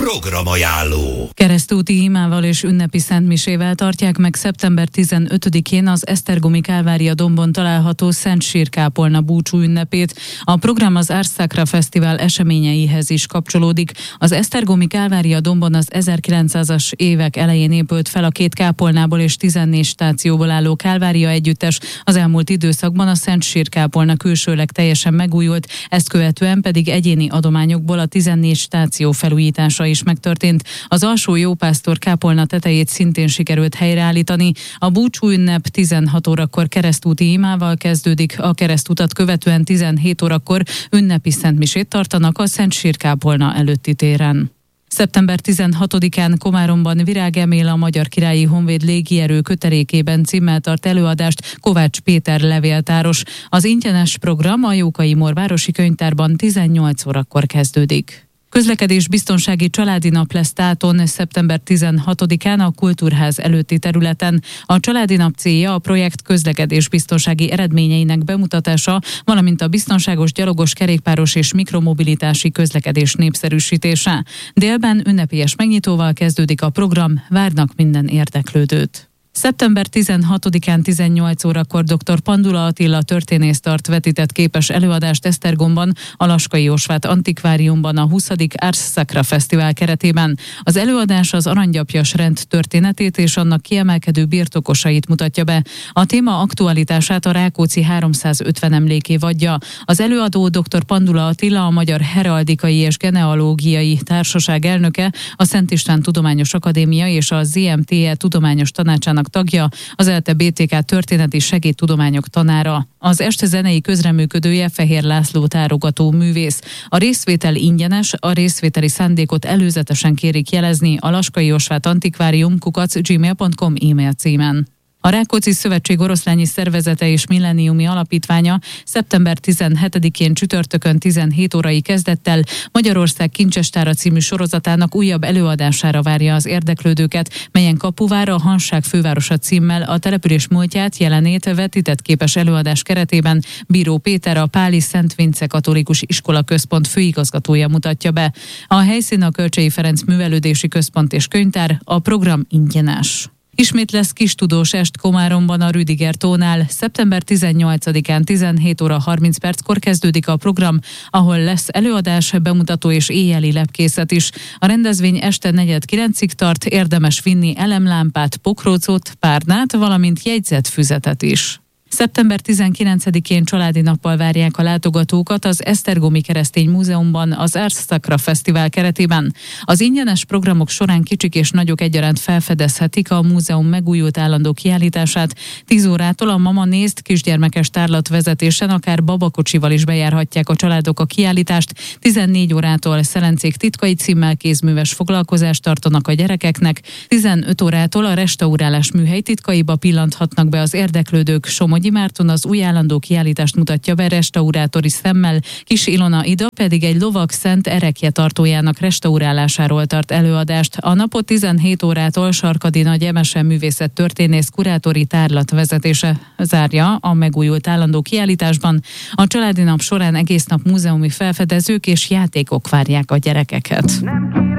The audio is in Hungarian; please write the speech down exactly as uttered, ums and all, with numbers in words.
programajánló. Keresztúti imával és ünnepi szentmisével tartják meg szeptember tizenötödikén az Esztergomi Kálvária dombon található Szent Sírkápolna búcsú ünnepét. A program az Ars Sacra Fesztivál eseményeihez is kapcsolódik. Az Esztergomi Kálvária dombon az ezerkilencszázas évek elején épült fel a két kápolnából és tizennégy stációból álló Kálvária együttes. Az elmúlt időszakban a Szent Sírkápolna külsőleg teljesen megújult, ezt követően pedig egyéni adományokból a tizennégy stáció felújítása is megtörtént. Az alsó jópásztor kápolna tetejét szintén sikerült helyreállítani. A búcsú ünnep tizenhat órakor keresztúti imával kezdődik, a keresztutat követően tizenhét órakor ünnepi szentmisét tartanak a Szent Sírkápolna előtti téren. szeptember tizenhatodikán Komáromban Virág Emil, a Magyar Királyi Honvéd légierő kötelékében címmel tart előadást Kovács Péter levéltáros. Az ingyenes program a Jókai-Mór városi könyvtárban tizennyolc órakor kezdődik. Közlekedés biztonsági családi nap lesz Táton szeptember tizenhatodikán a Kultúrház előtti területen. A családi nap célja a projekt közlekedés biztonsági eredményeinek bemutatása, valamint a biztonságos gyalogos, kerékpáros és mikromobilitási közlekedés népszerűsítése. Délben ünnepélyes megnyitóval kezdődik a program, várnak minden érdeklődőt. szeptember tizenhatodikán tizennyolc órakor dr. Pandula Attila történész tart vetített képes előadást Esztergomban, a Laskai Osvát Antikváriumban a huszadik Ars Sacra Fesztivál keretében. Az előadás az aranygyapjas rend történetét és annak kiemelkedő birtokosait mutatja be. A téma aktualitását a Rákóczi háromszázötven emlékév adja. Az előadó dr. Pandula Attila, a Magyar Heraldikai és Genealógiai Társaság elnöke, a Szent István Tudományos Akadémia és a zé em té e Tudományos Tanácsának tagja, az ELTE bé té ká történeti segédtudományok tanára. Az este zenei közreműködője Fehér László tárogató művész. A részvétel ingyenes, a részvételi szándékot előzetesen kérik jelezni a Laskai Osvát Antikvárium kukac gmail pont com e-mail címen. A Rákóczi Szövetség Oroszlányi Szervezete és Millenniumi Alapítványa szeptember tizenhetedikén csütörtökön tizenhét órai kezdettel Magyarország Kincsestára című sorozatának újabb előadására várja az érdeklődőket, melyen Kapuvára, a Hanság fővárosa címmel a település múltját, jelenét vetített képes előadás keretében Bíró Péter, a Páli Szent Vince Katolikus Iskola Központ főigazgatója mutatja be. A helyszín a Kölcsey Ferenc Művelődési Központ és Könyvtár, a program ingyenes. Ismét lesz kis tudós est Komáromban a Rüdiger tónál. szeptember tizennyolcadikán tizenhét óra harminc perckor kezdődik a program, ahol lesz előadás, bemutató és éjjeli lepkészet is. A rendezvény este negyed kilencig tart, érdemes vinni elemlámpát, pokrócot, párnát, valamint jegyzetfüzetet is. szeptember tizenkilencedikén családi nappal várják a látogatókat az Esztergomi Keresztény Múzeumban az Ars Sacra Fesztivál keretében. Az ingyenes programok során kicsik és nagyok egyaránt felfedezhetik a múzeum megújult állandó kiállítását. tíz órától a Mama Nézd kisgyermekes tárlat vezetésen akár babakocsival is bejárhatják a családok a kiállítást. tizennégy órától Szelencék titkai címmel kézműves foglalkozást tartanak a gyerekeknek. tizenöt órától a restaurálás műhely titkaiba pillanthatnak be az érdeklődők. Somogyi Márton az új állandó kiállítást mutatja be restaurátori szemmel, Kis Ilona Ida pedig egy lovag szent erekje tartójának restaurálásáról tart előadást. A napot tizenhét órától Sarkadi Nagy Emese művészet történész kurátori tárlat vezetése zárja a megújult állandó kiállításban. A családi nap során egész nap múzeumi felfedezők és játékok várják a gyerekeket.